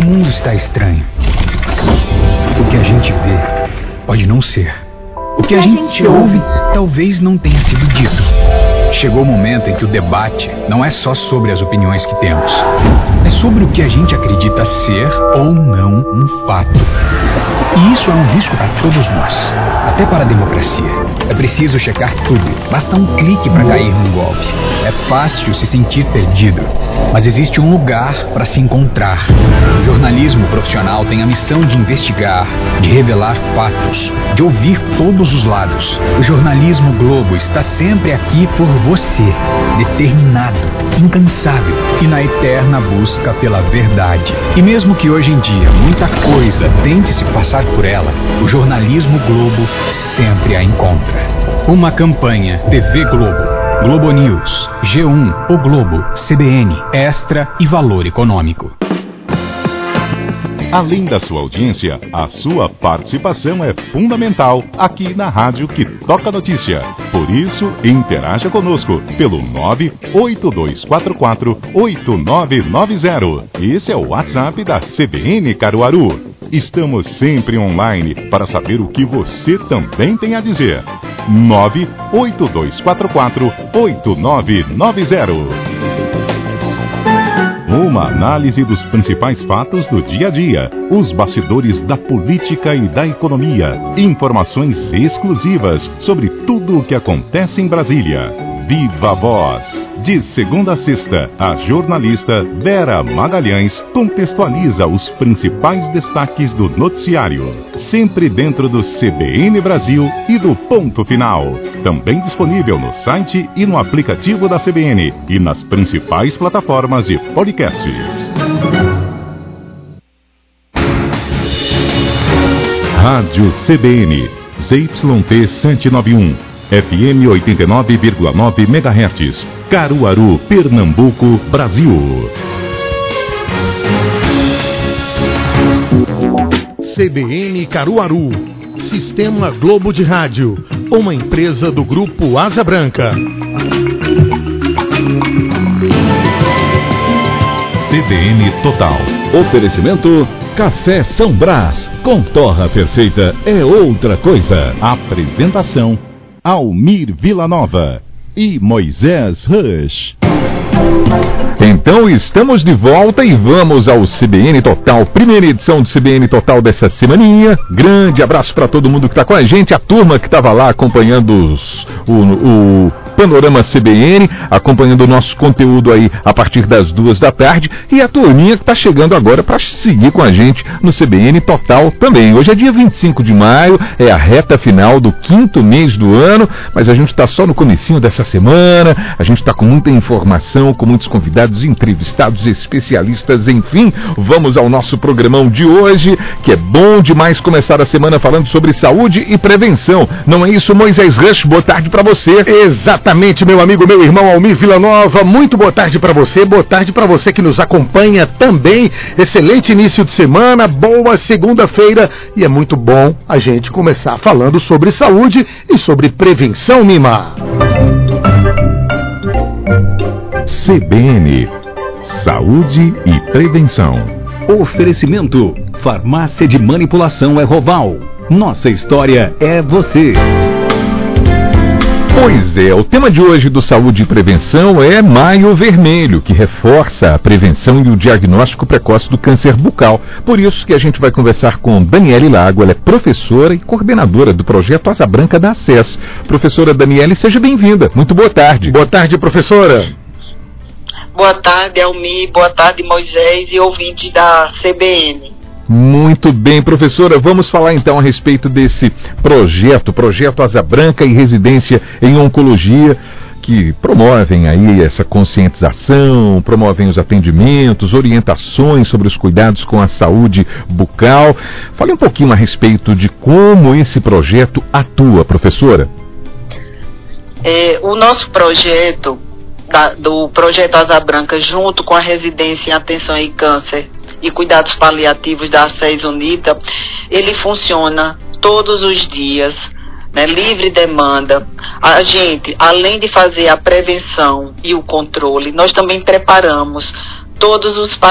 mundo está estranho. O que a gente vê pode não ser. O que a gente ouve talvez não tenha sido dito. Chegou o momento em que o debate não é só sobre as opiniões que temos. É sobre o que a gente acredita ser ou não um fato. E isso é um risco para todos nós, até para a democracia. É preciso checar tudo. Basta um clique para cair num golpe. É fácil se sentir perdido, mas existe um lugar para se encontrar. O jornalismo profissional tem a missão de investigar, de revelar fatos, de ouvir todos os lados. O jornalismo Globo está sempre aqui por você, determinado, incansável e na eterna busca pela verdade. E mesmo que hoje em dia muita coisa tente se passar por ela, o jornalismo Globo sempre a encontra. Uma campanha TV Globo, Globo News, G1, O Globo, CBN, Extra e Valor Econômico. Além da sua audiência, a sua participação é fundamental aqui na Rádio que Toca Notícia. Por isso, interaja conosco pelo 982448990. Esse é o WhatsApp da CBN Caruaru. Estamos sempre online para saber o que você também tem a dizer. 982448990. Uma análise dos principais fatos do dia a dia, os bastidores da política e da economia, informações exclusivas sobre tudo o que acontece em Brasília. Viva a Voz! De segunda a sexta, a jornalista Vera Magalhães contextualiza os principais destaques do noticiário, sempre dentro do CBN Brasil e do Ponto Final. Também disponível no site e no aplicativo da CBN e nas principais plataformas de podcasts. Rádio CBN, ZYT 191. FM 89,9 MHz, Caruaru, Pernambuco, Brasil. CBN Caruaru, Sistema Globo de Rádio, uma empresa do Grupo Asa Branca. CBN Total. Oferecimento Café São Brás, com torra perfeita é outra coisa. Apresentação Almir Villanova e Moisés Rush. Então estamos de volta e vamos ao CBN Total, primeira edição do CBN Total dessa semaninha. Grande abraço para todo mundo que está com a gente, a turma que estava lá acompanhando o Panorama CBN, acompanhando o nosso conteúdo aí a partir das 2 da tarde, e a turminha que está chegando agora para seguir com a gente no CBN Total também. Hoje é dia 25 de maio, é a reta final do 5º mês do ano, mas a gente está só no comecinho dessa semana, a gente está com muita informação, com muitos convidados, entrevistados, especialistas, enfim. Vamos ao nosso programão de hoje, que é bom demais começar a semana falando sobre saúde e prevenção. Não é isso, Moisés Rush? Boa tarde para você. Exatamente, meu amigo, meu irmão Almir Villanova, muito boa tarde para você que nos acompanha também. Excelente início de semana, boa segunda-feira, e é muito bom a gente começar falando sobre saúde e sobre prevenção, Mima. CBN, Saúde e Prevenção. Oferecimento, Farmácia de Manipulação Erroval. Nossa história é você. Pois é, o tema de hoje do Saúde e Prevenção é Maio Vermelho, que reforça a prevenção e o diagnóstico precoce do câncer bucal. Por isso que a gente vai conversar com Daniele Lago, ela é professora e coordenadora do projeto Asa Branca da ACES. Professora Daniele, seja bem-vinda. Muito boa tarde. Boa tarde, professora. Boa tarde, Almir. Boa tarde, Moisés e ouvintes da CBN. Muito bem, professora, vamos falar então a respeito desse projeto Asa Branca e Residência em Oncologia, que promovem aí essa conscientização, promovem os atendimentos, orientações sobre os cuidados com a saúde bucal. Fale um pouquinho a respeito de como esse projeto atua, professora. O nosso projeto, do Projeto Asa Branca, junto com a Residência em Atenção e Câncer e Cuidados Paliativos da ACES UNITA, ele funciona todos os dias, né, livre demanda. A gente, além de fazer a prevenção e o controle, nós também preparamos todos os